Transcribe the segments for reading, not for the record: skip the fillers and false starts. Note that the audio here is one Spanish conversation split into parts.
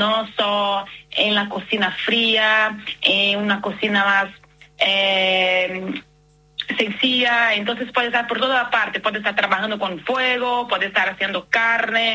no solo en la cocina fría, en una cocina más sencilla. Entonces puede estar por toda parte, puede estar trabajando con fuego, puede estar haciendo carne,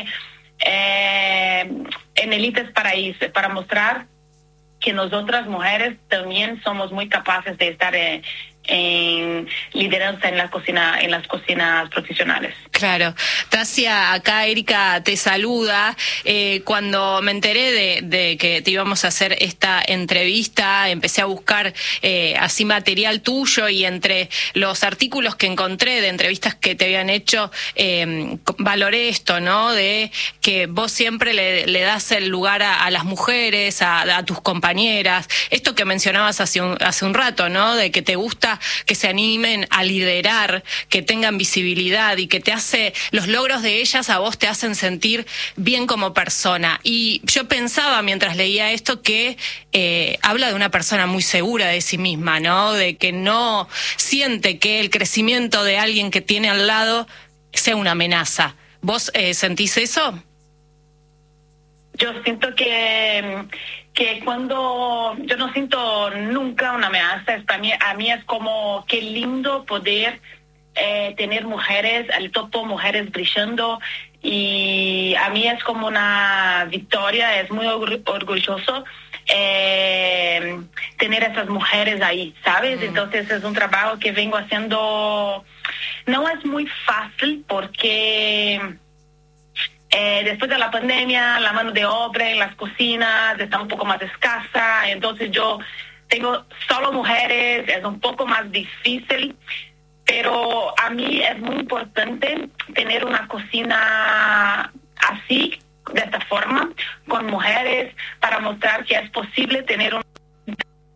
en Elites Paraíso, para mostrar que nosotras mujeres también somos muy capaces de estar en lideranza en las cocinas profesionales. Claro. Tasia, acá Erika te saluda. Cuando me enteré de que te íbamos a hacer esta entrevista, empecé a buscar así material tuyo, y entre los artículos que encontré de entrevistas que te habían hecho, valoré esto, ¿no? De que vos siempre le das el lugar a las mujeres, a tus compañeras. Esto que mencionabas hace un rato, ¿no? De que te gusta que se animen a liderar, que tengan visibilidad, y que los logros de ellas a vos te hacen sentir bien como persona. Y yo pensaba mientras leía esto que habla de una persona muy segura de sí misma, ¿no? De que no siente que el crecimiento de alguien que tiene al lado sea una amenaza. ¿Vos sentís eso? Yo siento que cuando yo no siento nunca una amenaza, a mí es como qué lindo poder tener mujeres al topo, mujeres brillando, y a mí es como una victoria, es muy orgulloso tener esas mujeres ahí, ¿sabes? Entonces es un trabajo que vengo haciendo, no es muy fácil porque después de la pandemia, la mano de obra en las cocinas está un poco más escasa, entonces yo tengo solo mujeres, es un poco más difícil, pero a mí es muy importante tener una cocina así, de esta forma, con mujeres, para mostrar que es posible tener una